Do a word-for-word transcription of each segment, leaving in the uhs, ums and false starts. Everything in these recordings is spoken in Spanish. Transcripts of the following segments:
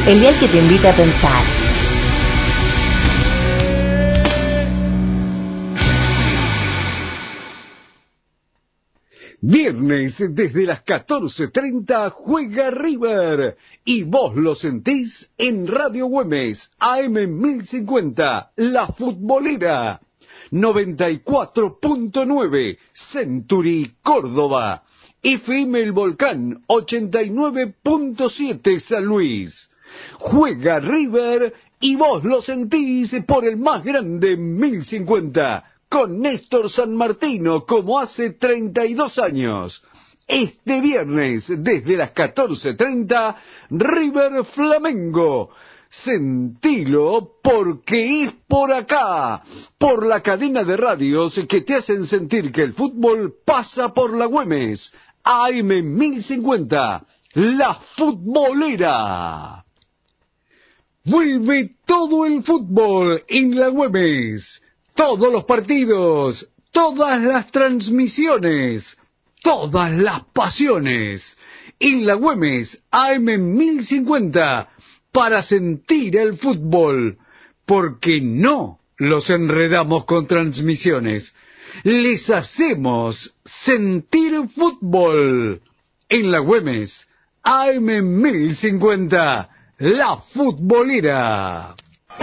el dial que te invita a pensar. Viernes desde las catorce treinta juega River y vos lo sentís en Radio Güemes, A M mil cincuenta, La Futbolera, noventa y cuatro punto nueve, Century Córdoba, F M El Volcán, ochenta y nueve punto siete San Luis. Juega River y vos lo sentís por el más grande mil cincuenta. Con Néstor San Martino como hace treinta y dos años. Este viernes, desde las catorce treinta, River Flamengo. Sentilo porque es por acá, por la cadena de radios que te hacen sentir que el fútbol pasa por la Güemes. A M mil cincuenta, La Futbolera. Vuelve todo el fútbol en la Güemes. Todos los partidos, todas las transmisiones, todas las pasiones. En la Güemes, A M mil cincuenta, para sentir el fútbol. Porque no los enredamos con transmisiones. Les hacemos sentir fútbol. En la Güemes, A M mil cincuenta, La Futbolera.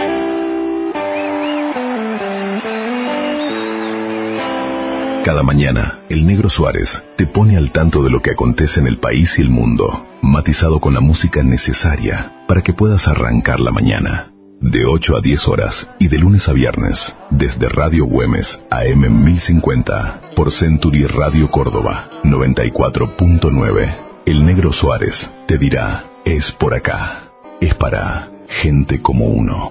Cada mañana, el Negro Suárez te pone al tanto de lo que acontece en el país y el mundo, matizado con la música necesaria para que puedas arrancar la mañana. De ocho a diez horas y de lunes a viernes, desde Radio Güemes, A M mil cincuenta, por Century Radio Córdoba, noventa y cuatro punto nueve. El Negro Suárez te dirá, es por acá, es para gente como uno.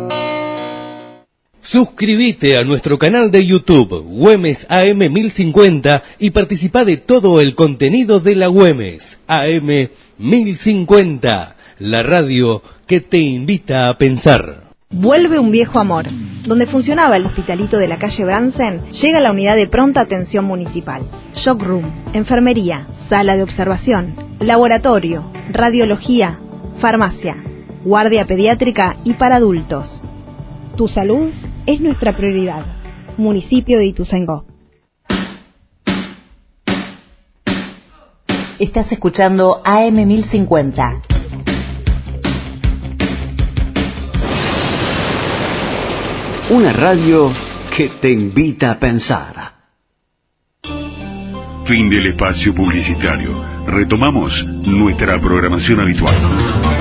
Suscríbete a nuestro canal de YouTube, Güemes A M mil cincuenta, y participa de todo el contenido de la Güemes A M mil cincuenta, la radio que te invita a pensar. Vuelve un viejo amor. Donde funcionaba el hospitalito de la calle Bransen, llega la unidad de pronta atención municipal. Shock Room, enfermería, sala de observación, laboratorio, radiología, farmacia, guardia pediátrica y para adultos. Tu salud es nuestra prioridad. Municipio de Ituzaingó. Estás escuchando A M mil cincuenta. Una radio que te invita a pensar. Fin del espacio publicitario. Retomamos nuestra programación habitual.